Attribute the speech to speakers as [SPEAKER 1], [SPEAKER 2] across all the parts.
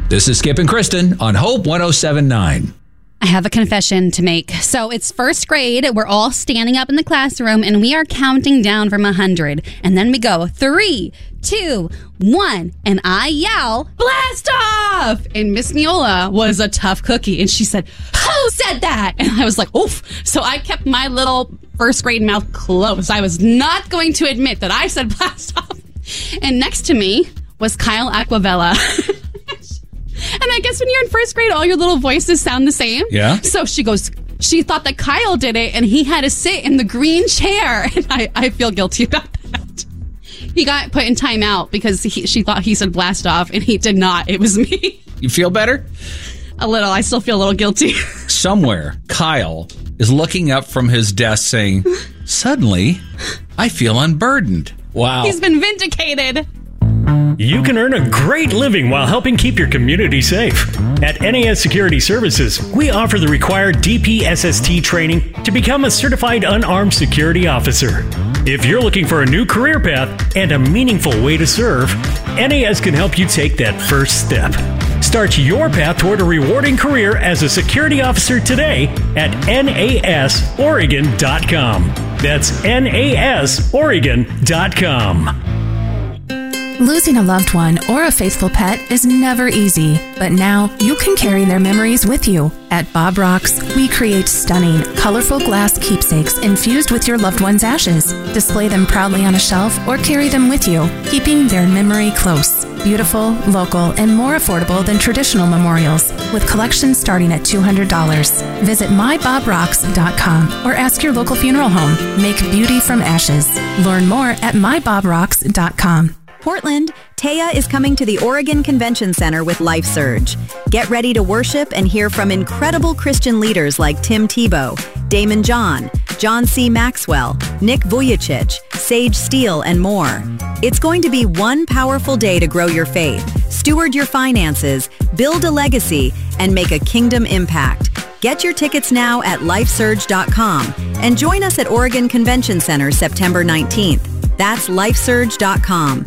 [SPEAKER 1] This is Skip and Kristen on Hope 107.9.
[SPEAKER 2] I have a confession to make. So it's first grade. We're all standing up in the classroom and we are counting down from 100. And then we go 3, 2, 1. And I yell, blast off! And Miss Miola was a tough cookie. And she said, who said that? And I was like, oof. So I kept my little first grade mouth closed. I was not going to admit that I said blast off. And next to me was Kyle Aquavella. And I guess when you're in first grade, all your little voices sound the same.
[SPEAKER 1] Yeah.
[SPEAKER 2] So she thought that Kyle did it and he had to sit in the green chair. And I feel guilty about that. He got put in timeout because she thought he said blast off and he did not. It was me.
[SPEAKER 1] You feel better?
[SPEAKER 2] A little. I still feel a little guilty.
[SPEAKER 1] Somewhere, Kyle is looking up from his desk saying, suddenly, I feel unburdened. Wow.
[SPEAKER 2] He's been vindicated.
[SPEAKER 3] You can earn a great living while helping keep your community safe. At NAS Security Services, we offer the required DPSST training to become a certified unarmed security officer. If you're looking for a new career path and a meaningful way to serve, NAS can help you take that first step. Start your path toward a rewarding career as a security officer today at nasoregon.com. That's nasoregon.com.
[SPEAKER 4] Losing a loved one or a faithful pet is never easy, but now you can carry their memories with you. At Bob Rocks, we create stunning, colorful glass keepsakes infused with your loved one's ashes. Display them proudly on a shelf or carry them with you, keeping their memory close. Beautiful, local, and more affordable than traditional memorials, with collections starting at $200. Visit mybobrocks.com or ask your local funeral home. Make beauty from ashes. Learn more at mybobrocks.com.
[SPEAKER 5] Portland, Taya is coming to the Oregon Convention Center with Life Surge. Get ready to worship and hear from incredible Christian leaders like Tim Tebow, Damon John, John C. Maxwell, Nick Vujicic, Sage Steele, and more. It's going to be one powerful day to grow your faith, steward your finances, build a legacy, and make a kingdom impact. Get your tickets now at lifesurge.com and join us at Oregon Convention Center September 19th. That's lifesurge.com.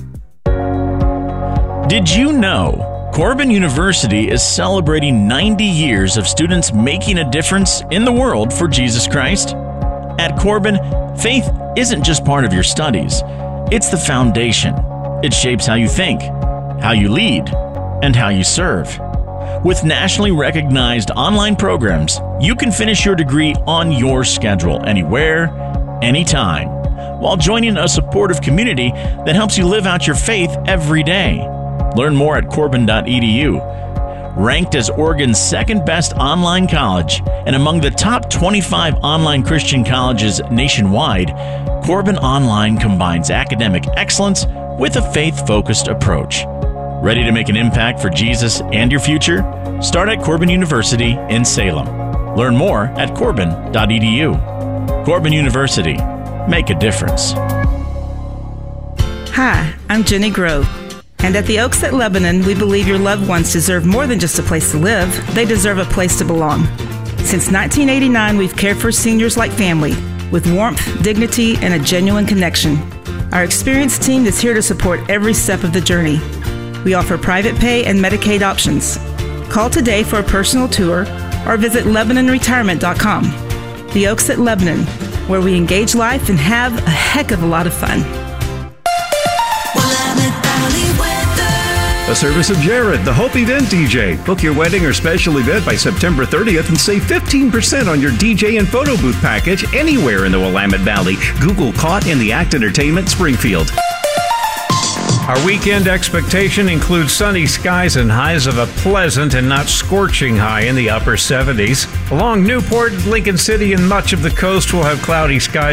[SPEAKER 6] Did you know Corbin University is celebrating 90 years of students making a difference in the world for Jesus Christ? At Corbin, faith isn't just part of your studies. It's the foundation. It shapes how you think, how you lead, and how you serve. With nationally recognized online programs, you can finish your degree on your schedule, anywhere, anytime, while joining a supportive community that helps you live out your faith every day. Learn more at corbin.edu. Ranked as Oregon's second best online college and among the top 25 online Christian colleges nationwide, Corbin Online combines academic excellence with a faith-focused approach. Ready to make an impact for Jesus and your future? Start at Corbin University in Salem. Learn more at corbin.edu. Corbin University. Make a difference.
[SPEAKER 7] Hi, I'm Jenny Grove. And at the Oaks at Lebanon, we believe your loved ones deserve more than just a place to live. They deserve a place to belong. Since 1989, we've cared for seniors like family, with warmth, dignity, and a genuine connection. Our experienced team is here to support every step of the journey. We offer private pay and Medicaid options. Call today for a personal tour or visit LebanonRetirement.com. The Oaks at Lebanon, where we engage life and have a heck of a lot of fun.
[SPEAKER 8] A service of Jared, the Hope Event DJ. Book your wedding or special event by September 30th and save 15% on your DJ and photo booth package anywhere in the Willamette Valley. Google Caught in the Act Entertainment, Springfield.
[SPEAKER 9] Our weekend expectation includes sunny skies and highs of a pleasant and not scorching high in the upper 70s. Along Newport, Lincoln City, and much of the coast will have cloudy skies.